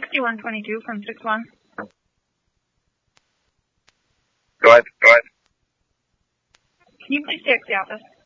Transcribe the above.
6122 from 61. Go ahead. Can you please text the office?